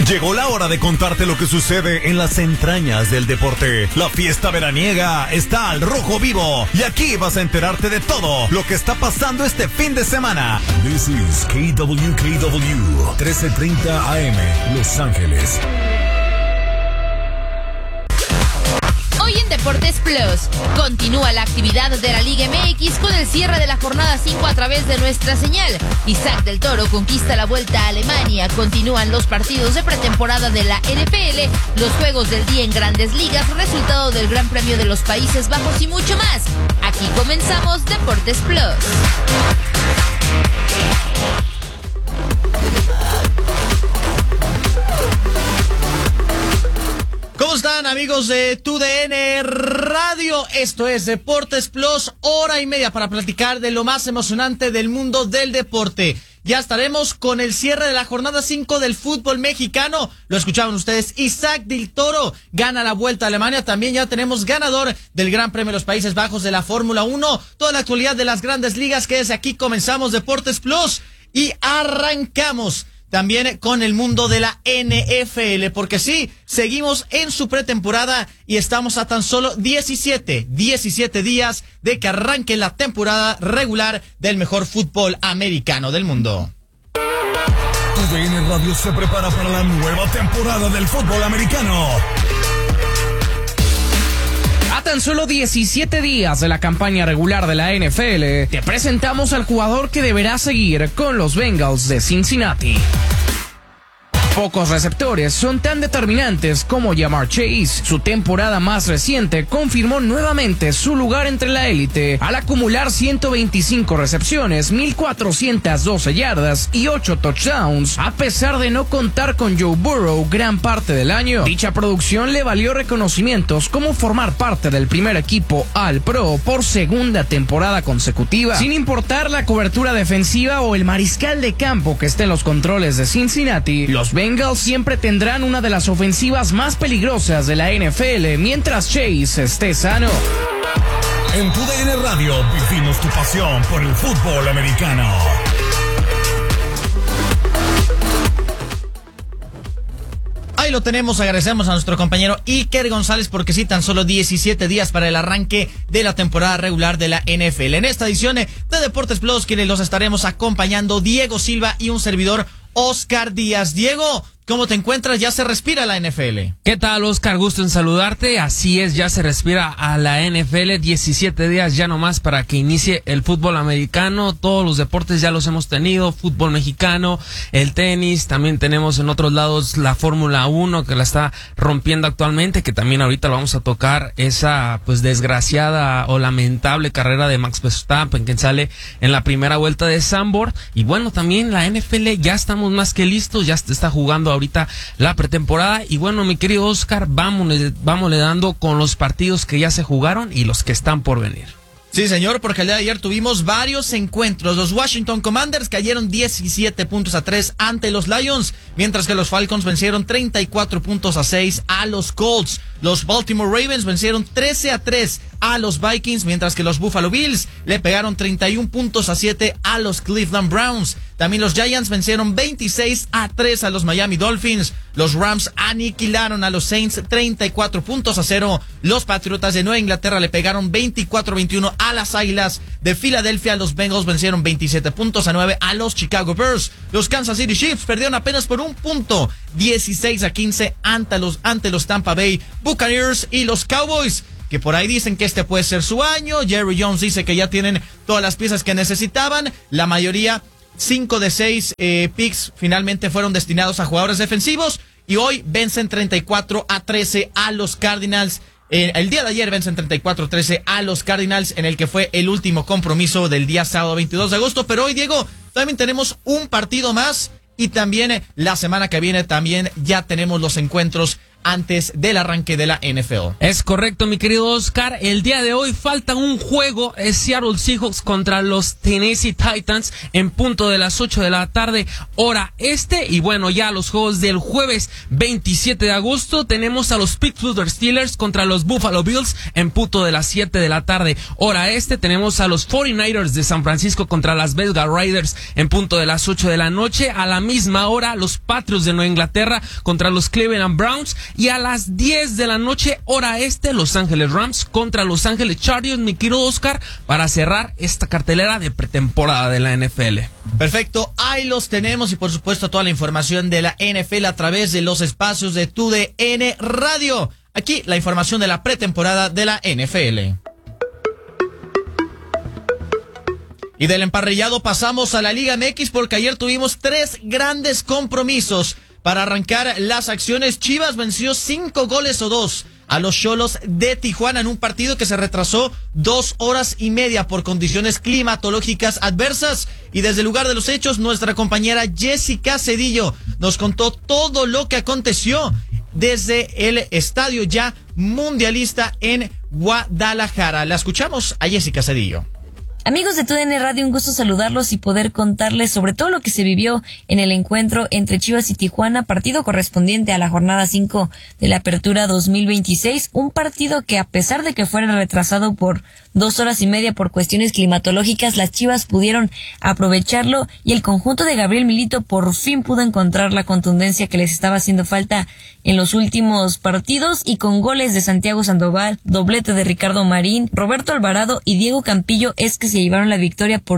Llegó la hora de contarte lo que sucede en las entrañas del deporte. La fiesta veraniega está al rojo vivo y aquí vas a enterarte de todo lo que está pasando este fin de semana. This is KWKW 1330 AM Los Ángeles. Hoy en Deportes Plus, continúa la actividad de la Liga MX con el cierre de la jornada 5 a través de nuestra señal. Isaac del Toro conquista la Vuelta a Alemania, continúan los partidos de pretemporada de la NFL, los juegos del día en Grandes Ligas, resultado del Gran Premio de los Países Bajos y mucho más. Aquí comenzamos Deportes Plus. ¿Cómo están, amigos de TUDN Radio? Esto es Deportes Plus, hora y media para platicar de lo más emocionante del mundo del deporte. Ya estaremos con el cierre de la jornada 5 del fútbol mexicano. Lo escuchaban ustedes, Isaac del Toro gana la Vuelta a Alemania. También ya tenemos ganador del Gran Premio de los Países Bajos de la Fórmula 1. Toda la actualidad de las Grandes Ligas, que desde aquí comenzamos Deportes Plus y arrancamos también con el mundo de la NFL, porque sí, seguimos en su pretemporada y estamos a tan solo 17 días de que arranque la temporada regular del mejor fútbol americano del mundo. TUDN Radio se prepara para la nueva temporada del fútbol americano. A tan solo 17 días de la campaña regular de la NFL, te presentamos al jugador que deberá seguir con los Bengals de Cincinnati. Pocos receptores son tan determinantes como Ja'Marr Chase. Su temporada más reciente confirmó nuevamente su lugar entre la élite al acumular 125 recepciones, 1,412 yardas y 8 touchdowns, a pesar de no contar con Joe Burrow gran parte del año. Dicha producción le valió reconocimientos como formar parte del primer equipo All-Pro por segunda temporada consecutiva. Sin importar la cobertura defensiva o el mariscal de campo que esté en los controles de Cincinnati, los Bengals siempre tendrán una de las ofensivas más peligrosas de la NFL mientras Chase esté sano. En TUDN Radio vivimos tu pasión por el fútbol americano. Ahí lo tenemos, agradecemos a nuestro compañero Iker González porque sí, tan solo 17 días para el arranque de la temporada regular de la NFL. En esta edición de Deportes Plus, quienes los estaremos acompañando, Diego Silva y un servidor, Oscar Díaz. Diego, ¿cómo te encuentras? Ya se respira la NFL. ¿Qué tal, Oscar? Gusto en saludarte. Así es, ya se respira a la NFL. 17 días ya nomás para que inicie el fútbol americano. Todos los deportes ya los hemos tenido. Fútbol mexicano, el tenis. También tenemos en otros lados la Fórmula 1 que la está rompiendo actualmente, que también ahorita lo vamos a tocar. Esa pues desgraciada o lamentable carrera de Max Verstappen que sale en la primera vuelta de Zandvoort. Y bueno, también la NFL ya estamos más que listos. Ya se está jugando ahorita la pretemporada y bueno, mi querido Oscar, vámonos dando con los partidos que ya se jugaron y los que están por venir. Sí, señor, porque el día de ayer tuvimos varios encuentros. Los Washington Commanders cayeron 17-3 ante los Lions, mientras que los Falcons vencieron 34-6 a los Colts. Los Baltimore Ravens vencieron 13-3 a los Vikings, mientras que los Buffalo Bills le pegaron 31-7 a los Cleveland Browns. También los Giants vencieron 26-3 a los Miami Dolphins. Los Rams aniquilaron a los Saints 34-0. Los Patriotas de Nueva Inglaterra le pegaron 24-21 a las Águilas de Filadelfia. Los Bengals vencieron 27-9 a los Chicago Bears. Los Kansas City Chiefs perdieron apenas por un punto, 16-15 ante los Tampa Bay Buccaneers. Y los Cowboys, que por ahí dicen que este puede ser su año. Jerry Jones dice que ya tienen todas las piezas que necesitaban. La mayoría, 5 de 6 picks finalmente fueron destinados a jugadores defensivos y hoy vencen 34-13 a los Cardinals. El día de ayer vencen 34-13 a los Cardinals en el que fue el último compromiso del día sábado 22 de agosto. Pero hoy, Diego, también tenemos un partido más y también la semana que viene también ya tenemos los encuentros antes del arranque de la NFL. Es correcto, mi querido Oscar. El día de hoy falta un juego, es Seattle Seahawks contra los Tennessee Titans en punto de las 8 de la tarde, hora este. Y bueno, ya los juegos del jueves 27 de agosto tenemos a los Pittsburgh Steelers contra los Buffalo Bills en punto de las 7 de la tarde, hora este. Tenemos a los 49ers de San Francisco contra las Vegas Raiders en punto de las 8 de la noche. A la misma hora, los Patriots de Nueva Inglaterra contra los Cleveland Browns. Y a las 10 de la noche, hora este, Los Ángeles Rams contra Los Ángeles Chargers, mi querido Oscar, para cerrar esta cartelera de pretemporada de la NFL. Perfecto, ahí los tenemos y por supuesto toda la información de la NFL a través de los espacios de TUDN Radio. Aquí la información de la pretemporada de la NFL. Y del emparrillado pasamos a la Liga MX porque ayer tuvimos 3 grandes compromisos. Para arrancar las acciones, Chivas venció 5-2 a los Xolos de Tijuana en un partido que se retrasó 2 horas y media por condiciones climatológicas adversas. Y desde el lugar de los hechos, nuestra compañera Jessica Cedillo nos contó todo lo que aconteció desde el estadio ya mundialista en Guadalajara. La escuchamos a Jessica Cedillo. Amigos de TUDN Radio, un gusto saludarlos y poder contarles sobre todo lo que se vivió en el encuentro entre Chivas y Tijuana, partido correspondiente a la jornada 5 de la Apertura 2026, un partido que a pesar de que fuera retrasado por 2 horas y media por cuestiones climatológicas, las Chivas pudieron aprovecharlo y el conjunto de Gabriel Milito por fin pudo encontrar la contundencia que les estaba haciendo falta en los últimos partidos y con goles de Santiago Sandoval, doblete de Ricardo Marín, Roberto Alvarado y Diego Campillo es que se llevaron la victoria por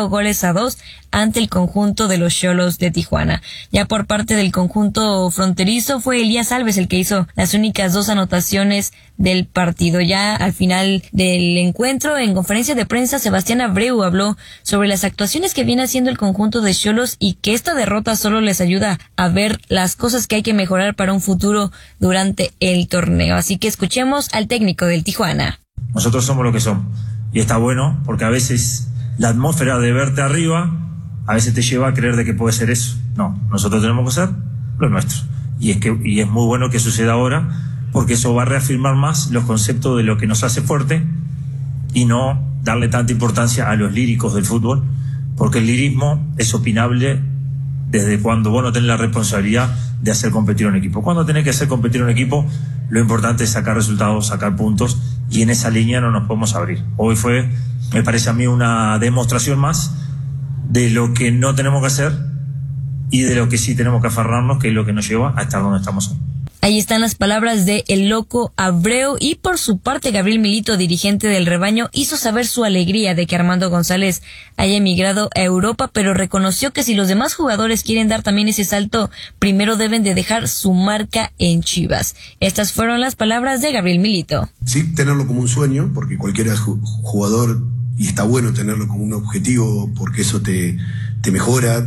5-2 ante el conjunto de los Xolos de Tijuana. Ya por parte del conjunto fronterizo fue Elías Alves el que hizo las únicas 2 anotaciones del partido. Ya al final del encuentro, en conferencia de prensa, Sebastián Abreu habló sobre las actuaciones que viene haciendo el conjunto de Xolos y que esta derrota solo les ayuda a ver las cosas que hay que mejorar para un futuro durante el torneo. Así que escuchemos al técnico del Tijuana. Nosotros somos lo que somos y está bueno porque a veces la atmósfera de verte arriba a veces te lleva a creer de que puede ser eso. No, nosotros tenemos que hacer lo nuestro y es muy bueno que suceda ahora porque eso va a reafirmar más los conceptos de lo que nos hace fuerte y no darle tanta importancia a los líricos del fútbol, porque el lirismo es opinable desde cuando vos no tenés la responsabilidad de hacer competir a un equipo. Cuando tenés que hacer competir a un equipo, lo importante es sacar resultados, sacar puntos, y en esa línea no nos podemos abrir. Hoy fue, me parece a mí, una demostración más de lo que no tenemos que hacer y de lo que sí tenemos que aferrarnos, que es lo que nos lleva a estar donde estamos hoy. Ahí están las palabras de el loco Abreu y por su parte Gabriel Milito, dirigente del rebaño, hizo saber su alegría de que Armando González haya emigrado a Europa, pero reconoció que si los demás jugadores quieren dar también ese salto, primero deben de dejar su marca en Chivas. Estas fueron las palabras de Gabriel Milito. Sí, tenerlo como un sueño, porque cualquier jugador, y está bueno tenerlo como un objetivo, porque eso te mejora,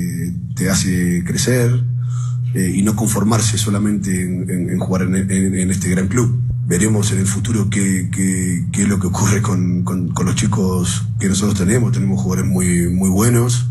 te hace crecer. Y no conformarse solamente en jugar en este gran club. Veremos en el futuro qué es lo que ocurre con los chicos que nosotros tenemos. Tenemos jugadores muy buenos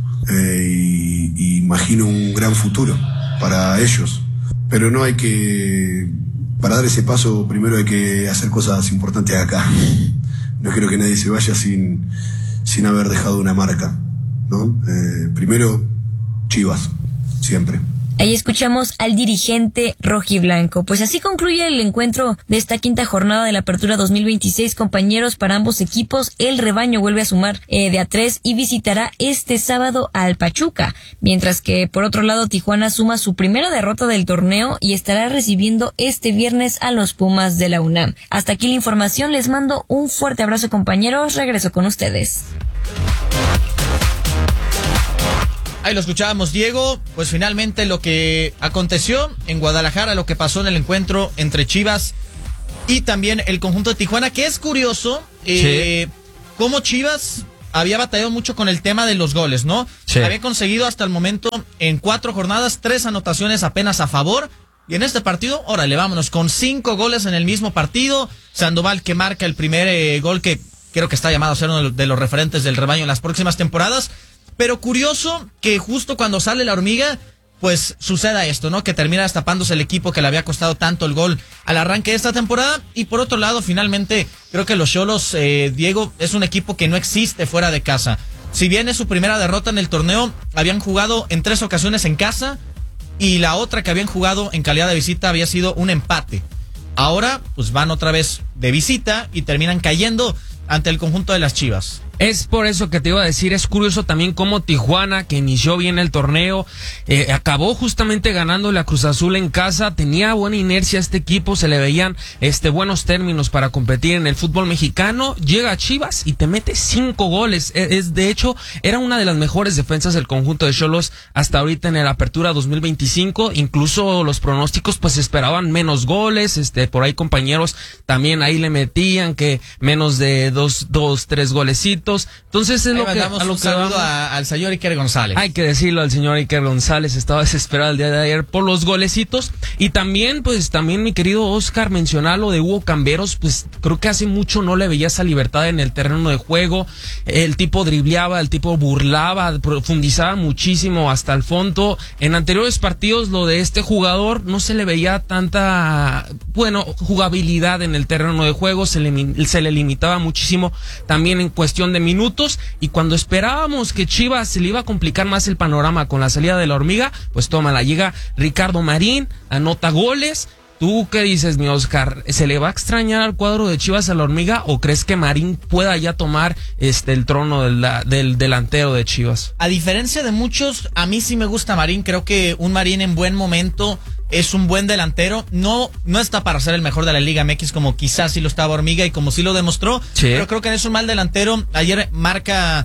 y imagino un gran futuro para ellos. Pero no hay que... Para dar ese paso primero hay que hacer cosas importantes acá. No quiero que nadie se vaya sin haber dejado una marca, ¿no? Primero, Chivas, siempre. Ahí escuchamos al dirigente rojiblanco. Pues así concluye el encuentro de esta quinta jornada de la Apertura 2026, compañeros, para ambos equipos. El rebaño vuelve a sumar de a 3 y visitará este sábado al Pachuca. Mientras que, por otro lado, Tijuana suma su primera derrota del torneo y estará recibiendo este viernes a los Pumas de la UNAM. Hasta aquí la información. Les mando un fuerte abrazo, compañeros. Regreso con ustedes. Ahí lo escuchábamos, Diego. Pues finalmente lo que aconteció en Guadalajara, lo que pasó en el encuentro entre Chivas y también el conjunto de Tijuana, que es curioso, cómo Chivas había batallado mucho con el tema de los goles, ¿no? Sí. Había conseguido hasta el momento en 4 jornadas 3 anotaciones apenas a favor. Y en este partido, órale, vámonos, con 5 goles en el mismo partido. Sandoval que marca el primer gol que creo que está llamado a ser uno de los referentes del rebaño en las próximas temporadas. Pero curioso que justo cuando sale la hormiga, pues suceda esto, ¿no? Que termina destapándose el equipo que le había costado tanto el gol al arranque de esta temporada. Y por otro lado, finalmente, creo que los Xolos, Diego, es un equipo que no existe fuera de casa. Si bien es su primera derrota en el torneo, habían jugado en 3 ocasiones en casa y la otra que habían jugado en calidad de visita había sido un empate. Ahora, pues van otra vez de visita y terminan cayendo ante el conjunto de las Chivas. Es por eso que te iba a decir, es curioso también cómo Tijuana, que inició bien el torneo, acabó justamente ganándole a Cruz Azul en casa, tenía buena inercia este equipo, se le veían buenos términos para competir en el fútbol mexicano, llega a Chivas y te mete 5 goles, de hecho, era una de las mejores defensas del conjunto de Xolos hasta ahorita en la apertura 2025, incluso los pronósticos pues esperaban menos goles, por ahí compañeros también ahí le metían que menos de 3 golecitos. Entonces es lo que un saludo al señor Iker González. Hay que decirlo al señor Iker González, estaba desesperado el día de ayer por los golecitos. Y también mi querido Oscar, mencionar lo de Hugo Camberos, pues creo que hace mucho no le veía esa libertad en el terreno de juego. El tipo dribleaba, el tipo burlaba, profundizaba muchísimo hasta el fondo. En anteriores partidos lo de este jugador no se le veía tanta jugabilidad en el terreno de juego, se le limitaba muchísimo también en cuestión de minutos, y cuando esperábamos que Chivas se le iba a complicar más el panorama con la salida de la hormiga, pues tómala, llega Ricardo Marín, anota goles. ¿Tú qué dices, mi Oscar? ¿Se le va a extrañar al cuadro de Chivas a la hormiga o crees que Marín pueda ya tomar el trono del delantero de Chivas? A diferencia de muchos, a mí sí me gusta Marín, creo que un Marín en buen momento es un buen delantero, no está para ser el mejor de la Liga MX como quizás sí lo estaba Hormiga y como sí lo demostró, sí. Pero creo que es un mal delantero, ayer marca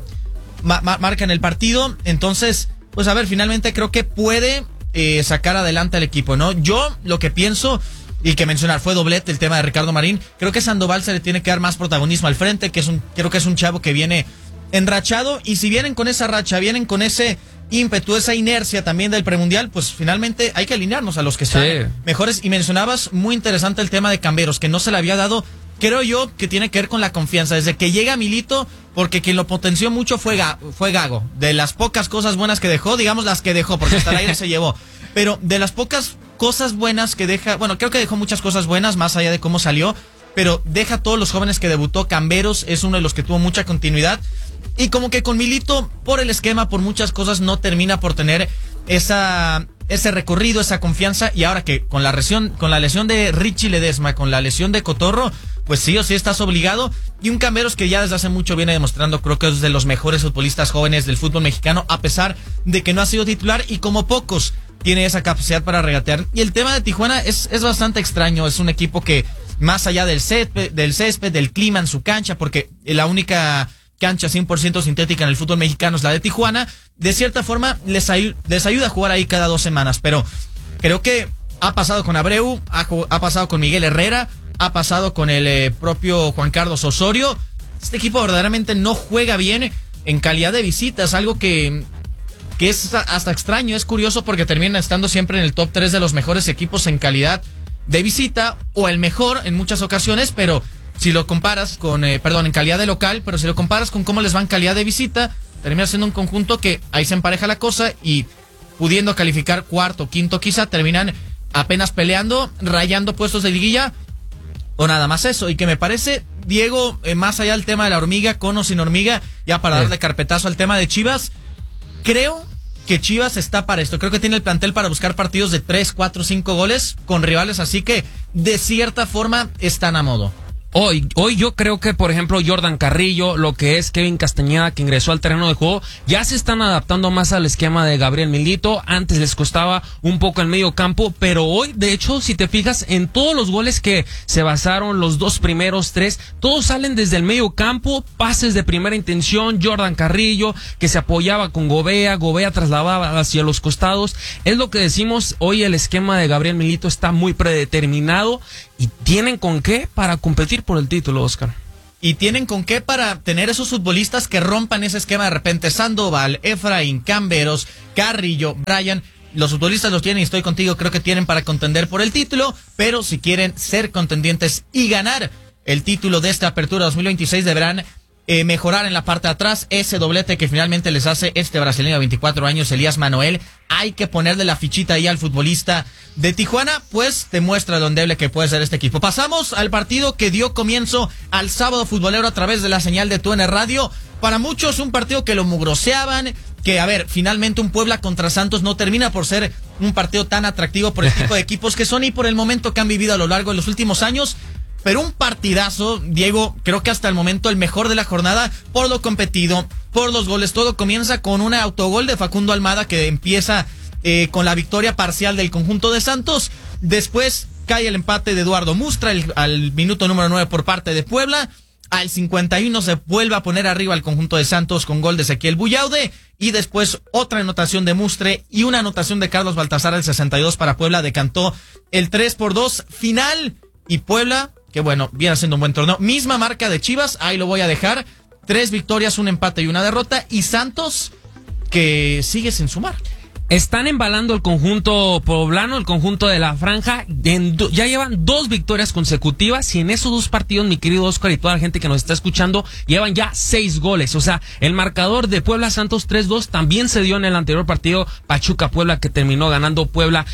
en el partido, entonces, pues a ver, finalmente creo que puede sacar adelante al equipo, ¿no? Yo lo que pienso, y que mencionar, fue doblete el tema de Ricardo Marín, creo que Sandoval se le tiene que dar más protagonismo al frente, creo que es un chavo que viene enrachado, y si vienen con esa racha, vienen con ese ímpetu, esa inercia también del premundial, pues finalmente hay que alinearnos a los que están mejores. Y mencionabas muy interesante el tema de Camberos, que no se le había dado, creo yo que tiene que ver con la confianza, desde que llega Milito, porque quien lo potenció mucho fue Gago, de las pocas cosas buenas que dejó, digamos las que dejó, porque hasta el aire se llevó, pero de las pocas cosas buenas que deja, bueno, creo que dejó muchas cosas buenas, más allá de cómo salió, pero deja a todos los jóvenes que debutó. Camberos es uno de los que tuvo mucha continuidad, y como que con Milito, por el esquema, por muchas cosas, no termina por tener ese recorrido, esa confianza, y ahora que con la lesión de Richie Ledesma, con la lesión de Cotorro, pues sí o sí estás obligado, y un Camberos que ya desde hace mucho viene demostrando, creo que es de los mejores futbolistas jóvenes del fútbol mexicano, a pesar de que no ha sido titular, y como pocos tiene esa capacidad para regatear. Y el tema de Tijuana es bastante extraño, es un equipo que más allá del césped, del clima en su cancha, porque la única cancha 100% sintética en el fútbol mexicano es la de Tijuana, de cierta forma les ayuda a jugar ahí cada 2 semanas, pero creo que ha pasado con Abreu, ha pasado con Miguel Herrera, ha pasado con el propio Juan Carlos Osorio. Este equipo verdaderamente no juega bien en calidad de visitas, algo que es hasta extraño, es curioso, porque terminan estando siempre en el top 3 de los mejores equipos en calidad de visita, o el mejor en muchas ocasiones, pero si lo comparas en calidad de local, pero si lo comparas con cómo les va en calidad de visita, termina siendo un conjunto que ahí se empareja la cosa, y pudiendo calificar cuarto, quinto quizá, terminan apenas peleando, rayando puestos de liguilla, o nada más eso. Y que me parece, Diego, más allá del tema de la hormiga, con o sin hormiga, ya para darle carpetazo al tema de Chivas, creo que Chivas está para esto, creo que tiene el plantel para buscar partidos de 3, 4, 5 goles con rivales, así que de cierta forma están a modo. Hoy yo creo que, por ejemplo, Jordan Carrillo, lo que es Kevin Castañeda, que ingresó al terreno de juego, ya se están adaptando más al esquema de Gabriel Milito. Antes les costaba un poco el medio campo, pero hoy, de hecho, si te fijas, en todos los goles que se basaron, los 2 primeros, 3, todos salen desde el medio campo, pases de primera intención. Jordan Carrillo, que se apoyaba con Gobea trasladaba hacia los costados. Es lo que decimos, hoy el esquema de Gabriel Milito está muy predeterminado, y tienen con qué para competir por el título, Oscar. Y tienen con qué para tener esos futbolistas que rompan ese esquema de repente. Sandoval, Efraín, Camberos, Carrillo, Brian, los futbolistas los tienen, y estoy contigo, creo que tienen para contender por el título, pero si quieren ser contendientes y ganar el título de esta apertura 2026 deberán mejorar en la parte de atrás. Ese doblete que finalmente les hace este brasileño de 24 años, Elías Manuel, hay que ponerle la fichita ahí al futbolista de Tijuana, pues demuestra lo endeble que puede ser este equipo. Pasamos al partido que dio comienzo al sábado futbolero a través de la señal de TUDN Radio. Para muchos un partido que lo mugroseaban, que a ver, finalmente un Puebla contra Santos no termina por ser un partido tan atractivo por el tipo de equipos que son y por el momento que han vivido a lo largo de los últimos años. Pero un partidazo, Diego, creo que hasta el momento el mejor de la jornada por lo competido, por los goles. Todo comienza con un autogol de Facundo Almada que empieza con la victoria parcial del conjunto de Santos. Después cae el empate de Eduardo Mustra al minuto número 9 por parte de Puebla. Al 51 se vuelve a poner arriba el conjunto de Santos con gol de Ezequiel Buyaude. Y después otra anotación de Mustre y una anotación de Carlos Baltazar al 62 para Puebla. Decantó el 3-2 final y Puebla, que bueno, viene haciendo un buen torneo. Misma marca de Chivas, ahí lo voy a dejar. 3 victorias, un empate y una derrota. Y Santos, que sigue sin sumar. Están embalando el conjunto poblano, el conjunto de la franja. Ya llevan 2 victorias consecutivas y en esos 2 partidos, mi querido Oscar y toda la gente que nos está escuchando, llevan ya 6 goles. O sea, el marcador de Puebla Santos 3-2 también se dio en el anterior partido Pachuca Puebla, que terminó ganando Puebla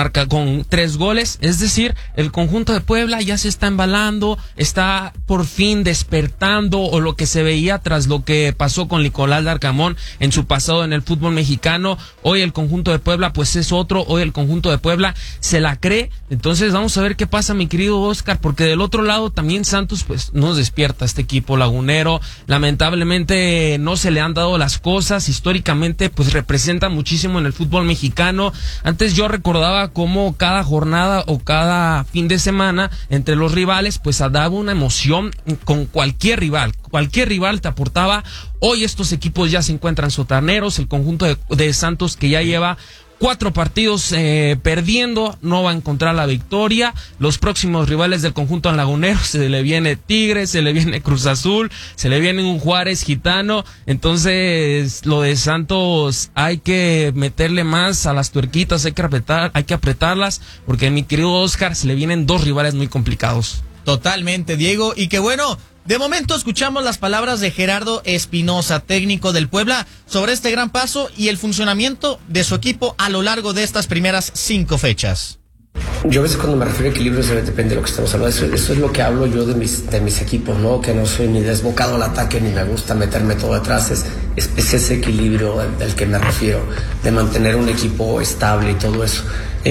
con 3 goles. Es decir, el conjunto de Puebla ya se está embalando, está por fin despertando, o lo que se veía tras lo que pasó con Nicolás Larcamón en su pasado en el fútbol mexicano. Hoy el conjunto de Puebla pues es otro, hoy el conjunto de Puebla se la cree. Entonces vamos a ver qué pasa, mi querido Oscar, porque del otro lado también Santos pues nos despierta este equipo lagunero. Lamentablemente no se le han dado las cosas, históricamente pues representa muchísimo en el fútbol mexicano. Antes yo recordaba cómo cada jornada o cada fin de semana entre los rivales pues daba una emoción con cualquier rival te aportaba. Hoy estos equipos ya se encuentran sotaneros. El conjunto de Santos, que ya lleva 4 partidos perdiendo, no va a encontrar la victoria. Los próximos rivales del conjunto lagunero, se le viene Tigres, se le viene Cruz Azul, se le viene un Juárez gitano. Entonces lo de Santos hay que meterle más a las tuerquitas, hay que apretarlas, porque mi querido Oscar, se le vienen 2 rivales muy complicados. Totalmente, Diego, y que bueno, de momento escuchamos las palabras de Gerardo Espinoza, técnico del Puebla, sobre este gran paso y el funcionamiento de su equipo a lo largo de estas primeras 5 fechas. Yo a veces cuando me refiero a equilibrio depende de lo que estamos hablando. Eso es lo que hablo yo de mis equipos, ¿no? Que no soy ni desbocado al ataque ni me gusta meterme todo atrás. Es ese equilibrio del que me refiero, de mantener un equipo estable y todo eso.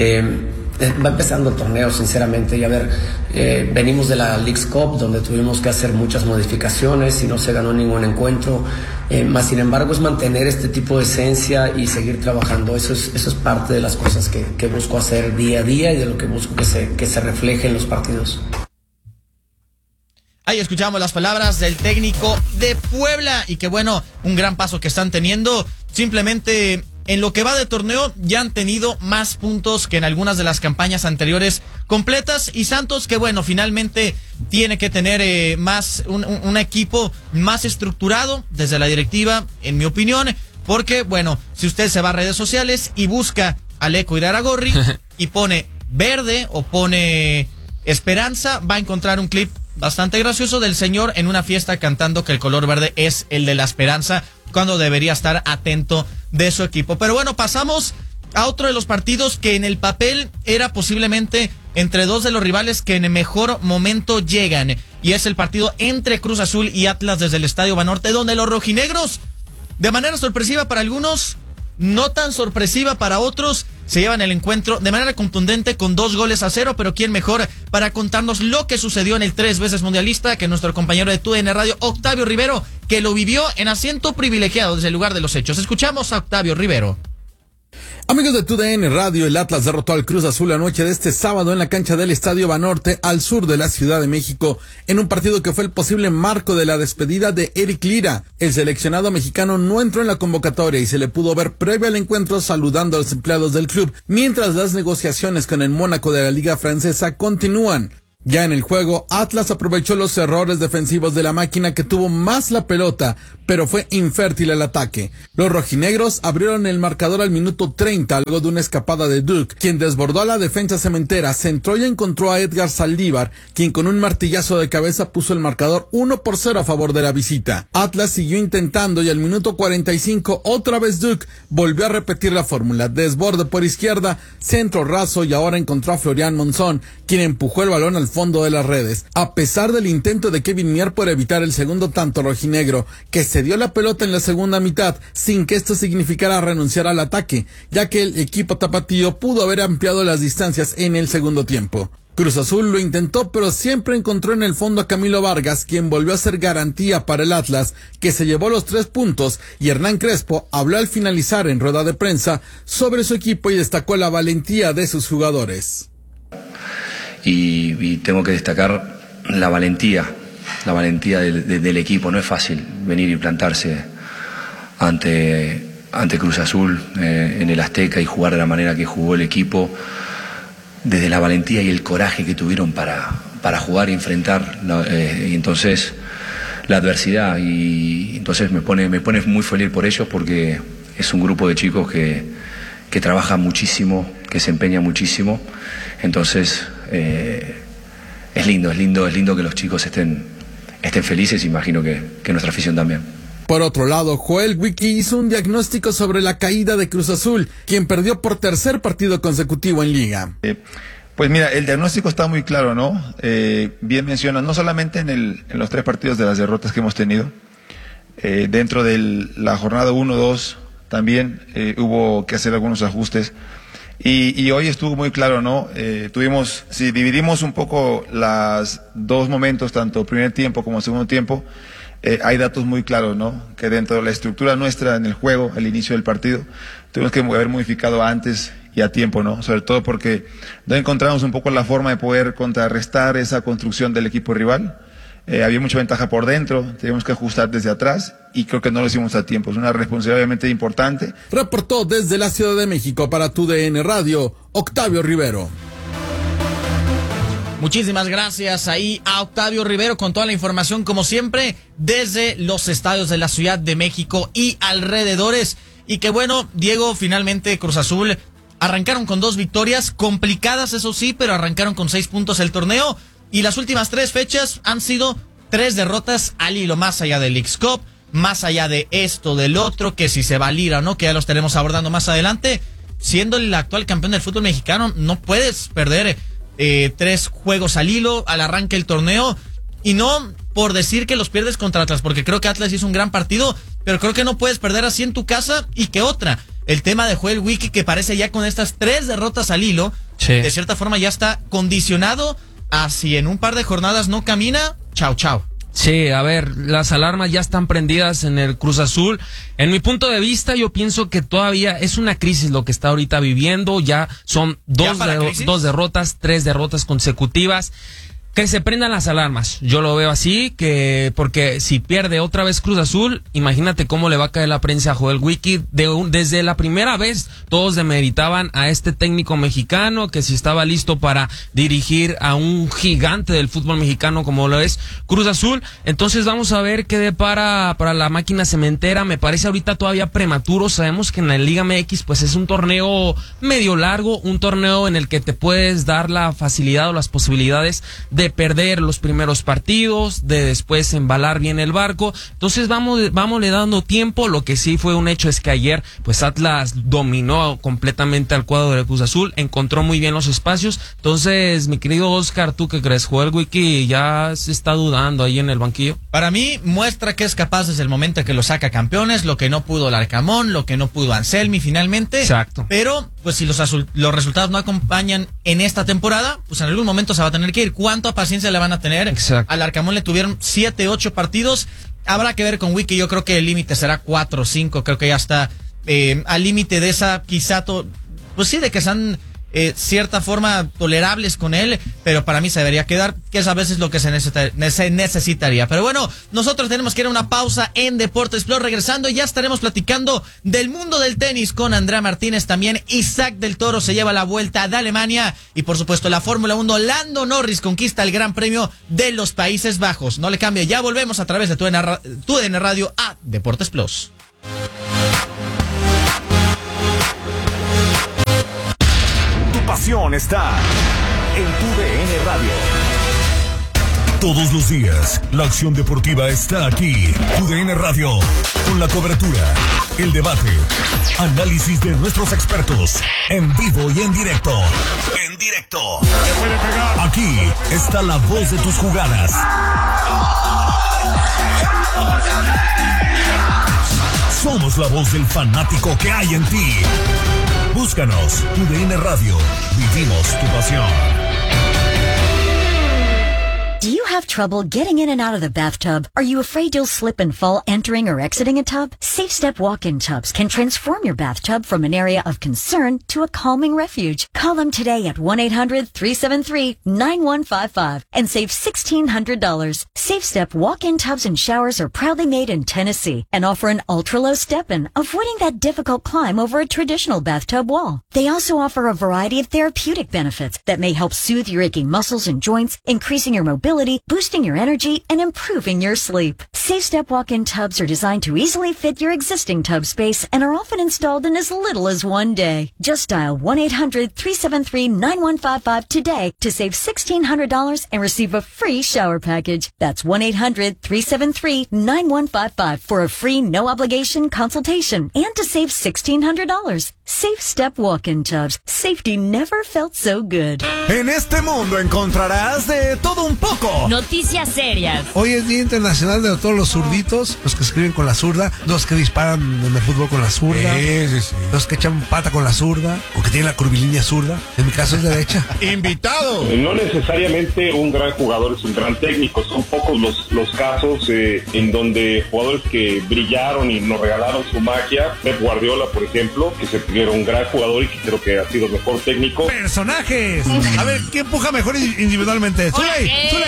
Va empezando el torneo, sinceramente, y a ver, venimos de la Leagues Cup, donde tuvimos que hacer muchas modificaciones y no se ganó ningún encuentro, más sin embargo es mantener este tipo de esencia y seguir trabajando. Eso es parte de las cosas que busco hacer día a día y de lo que busco que se refleje en los partidos. Ahí escuchamos las palabras del técnico de Puebla y que bueno, un gran paso que están teniendo. Simplemente en lo que va de torneo ya han tenido más puntos que en algunas de las campañas anteriores completas, y Santos, que bueno, finalmente tiene que tener más un equipo más estructurado desde la directiva, en mi opinión, porque bueno, si usted se va a redes sociales y busca a Lecco Iraragorri y pone verde o pone esperanza, va a encontrar un clip bastante gracioso del señor en una fiesta cantando que el color verde es el de la esperanza, cuando debería estar atento de su equipo. Pero bueno, pasamos a otro de los partidos que en el papel era posiblemente entre 2 de los rivales que en el mejor momento llegan, y es el partido entre Cruz Azul y Atlas desde el Estadio Banorte, donde los rojinegros, de manera sorpresiva para algunos, no tan sorpresiva para otros, se llevan el encuentro de manera contundente con 2-0, pero quién mejor para contarnos lo que sucedió en el 3 veces mundialista que nuestro compañero de TUDN Radio, Octavio Rivero, que lo vivió en asiento privilegiado desde el lugar de los hechos. Escuchamos a Octavio Rivero. Amigos de TUDN Radio, el Atlas derrotó al Cruz Azul la noche de este sábado en la cancha del Estadio Banorte, al sur de la Ciudad de México, en un partido que fue el posible marco de la despedida de Eric Lira. El seleccionado mexicano no entró en la convocatoria y se le pudo ver previo al encuentro saludando a los empleados del club, mientras las negociaciones con el Mónaco de la Liga Francesa continúan. Ya en el juego, Atlas aprovechó los errores defensivos de la máquina, que tuvo más la pelota, pero fue infértil el ataque. Los rojinegros abrieron el marcador al minuto 30 luego de una escapada de Duke, quien desbordó a la defensa cementera, centró y encontró a Edgar Saldívar, quien con un martillazo de cabeza puso el marcador 1-0 a favor de la visita. Atlas siguió intentando y al minuto 45 otra vez Duke volvió a repetir la fórmula: desborde por izquierda, centro raso, y ahora encontró a Florian Monzón, quien empujó el balón al fondo de las redes. A pesar del intento de Kevin Mier por evitar el segundo tanto rojinegro, que cedió la pelota en la segunda mitad sin que esto significara renunciar al ataque, ya que el equipo tapatío pudo haber ampliado las distancias en el segundo tiempo. Cruz Azul lo intentó, pero siempre encontró en el fondo a Camilo Vargas, quien volvió a ser garantía para el Atlas, que se llevó los 3 puntos, y Hernán Crespo habló al finalizar en rueda de prensa sobre su equipo y destacó la valentía de sus jugadores. Y tengo que destacar la valentía del equipo. No es fácil venir y plantarse ante Cruz Azul en el Azteca y jugar de la manera que jugó el equipo, desde la valentía y el coraje que tuvieron para jugar y enfrentar y entonces la adversidad, y entonces me pone muy feliz por ellos, porque es un grupo de chicos que trabaja muchísimo, que se empeña muchísimo. Entonces es lindo que los chicos estén felices, imagino que nuestra afición también. Por otro lado, Joel Wiki hizo un diagnóstico sobre la caída de Cruz Azul, quien perdió por tercer partido consecutivo en Liga. Pues mira, el diagnóstico está muy claro, ¿no? Bien menciona, no solamente en los 3 partidos de las derrotas que hemos tenido, dentro de la jornada 1-2 también hubo que hacer algunos ajustes. Y hoy estuvo muy claro, ¿no? Si dividimos un poco los 2 momentos, tanto primer tiempo como segundo tiempo, hay datos muy claros, ¿no? Que dentro de la estructura nuestra en el juego, al inicio del partido, tuvimos que haber modificado antes y a tiempo, ¿no? Sobre todo porque no encontramos un poco la forma de poder contrarrestar esa construcción del equipo rival. Había mucha ventaja por dentro, teníamos que ajustar desde atrás y creo que no lo hicimos a tiempo. Es una responsabilidad obviamente importante. Reportó desde la Ciudad de México para TUDN Radio, Octavio Rivero. Muchísimas gracias ahí a Octavio Rivero con toda la información, como siempre, desde los estadios de la Ciudad de México y alrededores. Y que bueno, Diego, finalmente Cruz Azul arrancaron con 2 victorias, complicadas eso sí, pero arrancaron con 6 puntos el torneo. Y las últimas 3 fechas han sido 3 derrotas al hilo, más allá del Leagues Cup, más allá de esto, del otro, que si se va a Lira o no, que ya los estaremos abordando más adelante. Siendo el actual campeón del fútbol mexicano, no puedes perder 3 juegos al hilo al arranque del torneo, y no por decir que los pierdes contra Atlas, porque creo que Atlas hizo un gran partido, pero creo que no puedes perder así en tu casa. Y que otra, el tema de Joel Wiki, que parece ya con estas 3 derrotas al hilo, sí, de cierta forma ya está condicionado a si en un par de jornadas no camina, chao. Sí, a ver, las alarmas ya están prendidas en el Cruz Azul. En mi punto de vista, yo pienso que todavía es una crisis lo que está ahorita viviendo. Ya son 2 derrotas, 3 derrotas consecutivas. Que se prendan las alarmas. Yo lo veo así, porque si pierde otra vez Cruz Azul, imagínate cómo le va a caer la prensa a Joel Wiki. Desde la primera vez todos demeritaban a este técnico mexicano, que si estaba listo para dirigir a un gigante del fútbol mexicano como lo es Cruz Azul. Entonces vamos a ver qué depara para la máquina cementera. Me parece ahorita todavía prematuro. Sabemos que en la Liga MX pues es un torneo medio largo, un torneo en el que te puedes dar la facilidad o las posibilidades de perder los primeros partidos, de después embalar bien el barco. Entonces vámosle dando tiempo. Lo que sí fue un hecho es que ayer pues Atlas dominó completamente al cuadro de Cruz Azul, encontró muy bien los espacios. Entonces, mi querido Oscar, ¿tú qué crees? Joel Wiki ya se está dudando ahí en el banquillo. Para mí muestra que es capaz desde el momento que lo saca campeones, lo que no pudo Larcamón, lo que no pudo Anselmi finalmente. Exacto. Pero pues si los resultados no acompañan en esta temporada, pues en algún momento se va a tener que ir. ¿Cuánta paciencia le van a tener? Exacto. Al Larcamón le tuvieron 7, 8 partidos. Habrá que ver con Wiki. Yo creo que el límite será 4 o 5. Creo que ya está al límite de esa, quizá, pues sí, de que se han cierta forma tolerables con él, pero para mí se debería quedar, que es a veces lo que se necesitaría. Pero bueno, nosotros tenemos que ir a una pausa en Deportes Plus. Regresando, ya estaremos platicando del mundo del tenis con Andrea Martínez. También Isaac del Toro se lleva la vuelta de Alemania y por supuesto la Fórmula 1, Lando Norris conquista el Gran Premio de los Países Bajos. No le cambie, ya volvemos a través de TUDN Radio a Deportes Plus. Pasión está en TUDN Radio. Todos los días, la acción deportiva está aquí. TUDN Radio, con la cobertura, el debate, análisis de nuestros expertos, en vivo y en directo. En directo. Aquí está la voz de tus jugadas. Somos la voz del fanático que hay en ti. Búscanos, TUDN Radio. Vivimos tu pasión. Do you have trouble getting in and out of the bathtub? Are you afraid you'll slip and fall entering or exiting a tub? Safe Step walk-in tubs can transform your bathtub from an area of concern to a calming refuge. Call them today at 1-800-373-9155 and save $1,600. Safe Step walk-in tubs and showers are proudly made in Tennessee and offer an ultra-low step-in, avoiding that difficult climb over a traditional bathtub wall. They also offer a variety of therapeutic benefits that may help soothe your aching muscles and joints, increasing your mobility, boosting your energy, and improving your sleep. Safe Step walk-in tubs are designed to easily fit your existing tub space and are often installed in as little as one day. Just dial 1-800-373-9155 today to save $1,600 and receive a free shower package. That's 1-800-373-9155 for a free no-obligation consultation and to save $1,600. Safe Step walk-in tubs. Safety never felt so good. En este mundo encontrarás de todo un poco. Noticias serias. Hoy es Día Internacional de todos los zurditos, los que escriben con la zurda, los que disparan en el fútbol con la zurda, los que echan pata con la zurda, o que tienen la curvilínea zurda. En mi caso es derecha. ¡Invitado! No necesariamente un gran jugador es un gran técnico. Son pocos los casos en donde jugadores que brillaron y nos regalaron su magia. Pep Guardiola, por ejemplo, que se era un gran jugador y que creo que ha sido el mejor técnico. ¡Personajes! A ver, ¿quién empuja mejor individualmente? ¡Zuley!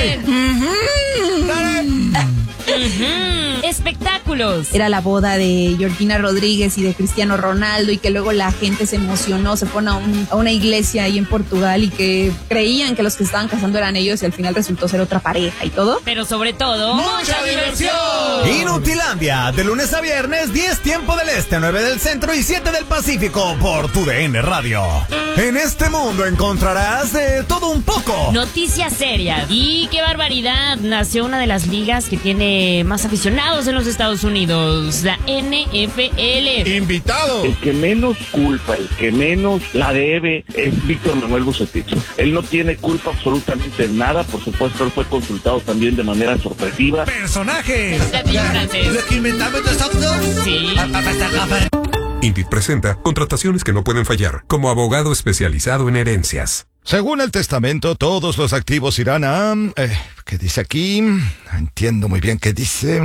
¡Dale! Espectáculos. Era la boda de Georgina Rodríguez y de Cristiano Ronaldo y que luego la gente se emocionó, se fueron a una iglesia ahí en Portugal y que creían que los que estaban casando eran ellos y al final resultó ser otra pareja y todo. Pero sobre todo, ¡mucha diversión! Inutilandia, de lunes a viernes, 10 tiempo del este, 9 del centro y 7 del Pacífico por TUDN Radio. En este mundo encontrarás de todo un poco. Noticias serias. Y qué barbaridad, nació una de las ligas que tiene más aficionados en los Estados Unidos, la NFL. ¡Invitado! El que menos culpa, el que menos la debe es Víctor Manuel Bucetich. Él no tiene culpa absolutamente en nada, por supuesto él fue consultado también de manera sorpresiva. ¡Personajes! ¿Los que inventamos nosotros? Sí. Indeed presenta contrataciones que no pueden fallar, como abogado especializado en herencias. Según el testamento, todos los activos irán a... ¿qué dice aquí? Entiendo muy bien qué dice.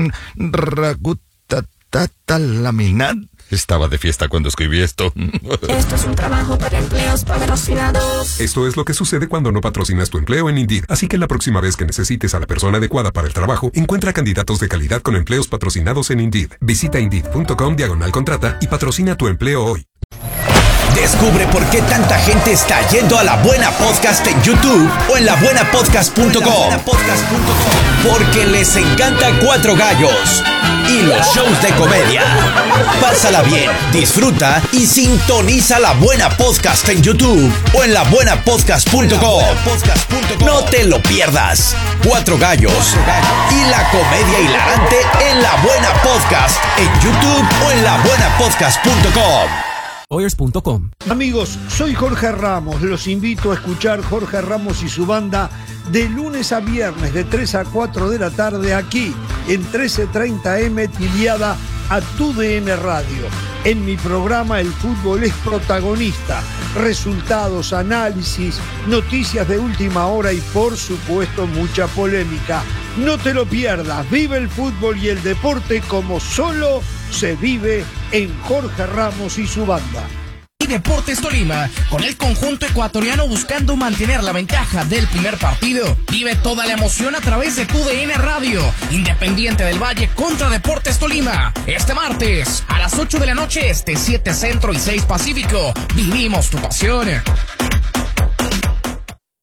Ragutatatalaminat. Estaba de fiesta cuando escribí esto. Esto es un trabajo para empleos patrocinados. Esto es lo que sucede cuando no patrocinas tu empleo en Indeed. Así que la próxima vez que necesites a la persona adecuada para el trabajo, encuentra candidatos de calidad con empleos patrocinados en Indeed. Visita Indeed.com/contrata y patrocina tu empleo hoy. Descubre por qué tanta gente está yendo a La Buena Podcast en YouTube o en labuenapodcast.com. Porque les encanta Cuatro Gallos y los shows de comedia. Pásala bien, disfruta y sintoniza La Buena Podcast en YouTube o en labuenapodcast.com. No te lo pierdas. Cuatro Gallos y la comedia hilarante en La Buena Podcast en YouTube o en labuenapodcast.com. Oyers.com. Amigos, soy Jorge Ramos. Los invito a escuchar Jorge Ramos y su banda de lunes a viernes de 3 a 4 de la tarde aquí en 1330M tiliada a TUDN Radio. En mi programa el fútbol es protagonista. Resultados, análisis, noticias de última hora y por supuesto mucha polémica. No te lo pierdas. Vive el fútbol y el deporte como solo se vive en Jorge Ramos y su banda. Deportes Tolima, con el conjunto ecuatoriano buscando mantener la ventaja del primer partido. Vive toda la emoción a través de TUDN Radio. Independiente del Valle contra Deportes Tolima. Este martes a las 8 de la noche 7 Centro y 6 Pacífico. Vivimos tu pasión.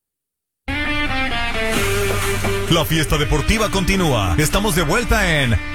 La fiesta deportiva continúa. Estamos de vuelta en